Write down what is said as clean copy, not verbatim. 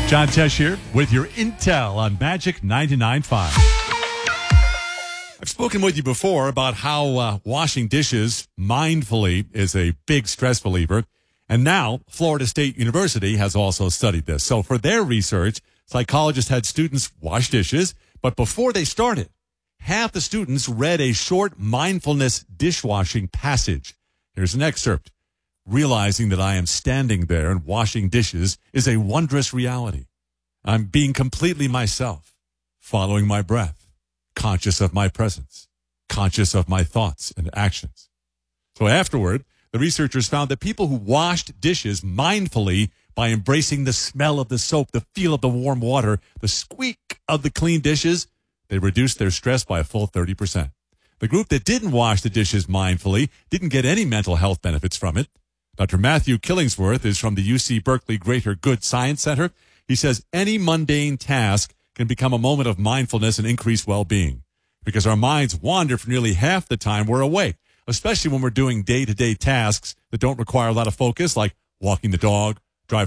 John Tesh here with your intel on Magic 99.5. I've spoken with you before about how washing dishes mindfully is a big stress reliever. And now Florida State University has also studied this. So for their research, psychologists had students wash dishes, but before they started, half the students read a short mindfulness dishwashing passage. Here's an excerpt. Realizing that I am standing there and washing dishes is a wondrous reality. I'm being completely myself, following my breath, conscious of my presence, conscious of my thoughts and actions. So afterward, the researchers found that people who washed dishes mindfully by embracing the smell of the soap, the feel of the warm water, the squeak of the clean dishes, they reduced their stress by a full 30%. The group that didn't wash the dishes mindfully didn't get any mental health benefits from it. Dr. Matthew Killingsworth is from the UC Berkeley Greater Good Science Center. He says any mundane task can become a moment of mindfulness and increased well-being because our minds wander for nearly half the time we're awake, especially when we're doing day-to-day tasks that don't require a lot of focus, like walking the dog,